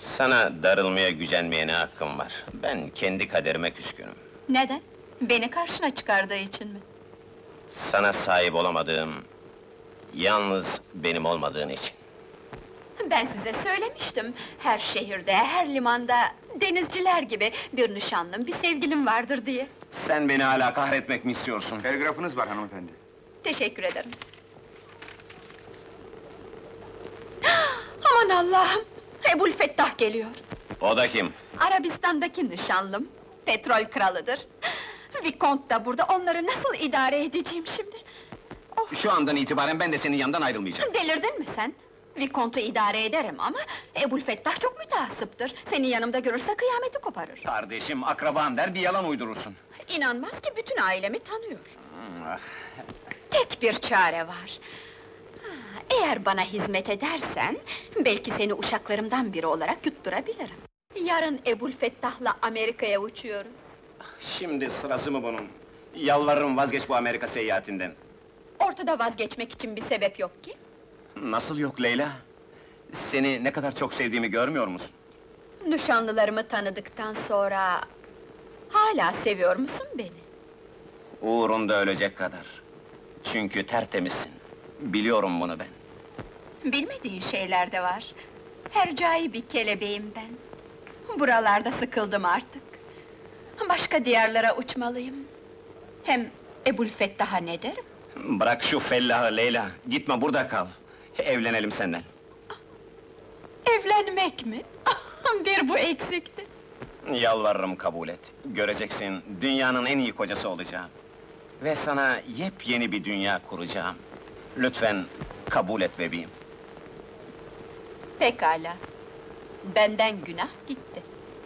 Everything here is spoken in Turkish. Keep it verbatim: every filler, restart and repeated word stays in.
Sana darılmaya, gücenmeye ne hakkım var? Ben kendi kaderime küskünüm. Neden? Beni karşına çıkardığı için mi? Sana sahip olamadığım, yalnız benim olmadığın için. Ben size söylemiştim, her şehirde, her limanda, denizciler gibi bir nişanlım, bir sevgilim vardır diye. Sen beni hala kahretmek mi istiyorsun? Telgrafınız var hanımefendi. Teşekkür ederim. Aman Allah'ım! Ebu'l-Fettah geliyor. O da kim? Arabistan'daki nişanlım, petrol kralıdır. Vikont da burada, onları nasıl idare edeceğim şimdi? Şu andan itibaren ben de senin yanından ayrılmayacağım. Delirdin mi sen? Vikont'u idare ederim ama Ebu'l-Fettah çok mütehassıptır. Seni yanımda görürse kıyameti koparır. Kardeşim, akrabam der, bir yalan uydurursun. İnanmaz ki bütün ailemi tanıyor. Ah, Tek bir çare var. Ha, Eğer bana hizmet edersen, belki seni uşaklarımdan biri olarak yutturabilirim. Yarın Ebu'l-Fettah'la Amerika'ya uçuyoruz. Şimdi sırası mı bunun? Yalvarırım, vazgeç bu Amerika seyahatinden. Ortada vazgeçmek için bir sebep yok ki. Nasıl yok Leyla? Seni ne kadar çok sevdiğimi görmüyor musun? Nişanlılarımı tanıdıktan sonra... Hala seviyor musun beni? Uğrunda ölecek kadar. Çünkü tertemizsin. Biliyorum bunu ben. Bilmediğin şeyler de var. Hercai bir kelebeğim ben. Buralarda sıkıldım artık. Başka diyarlara uçmalıyım. Hem Ebu'l-Fettah'a ne derim? Bırak şu fellahı Leyla, gitme burada kal. Evlenelim senden. Evlenmek mi? Bir bu eksikti. Yalvarırım kabul et. Göreceksin, dünyanın en iyi kocası olacağım. Ve sana yepyeni bir dünya kuracağım. Lütfen kabul et bebeğim. Pekala. Benden günah gitti.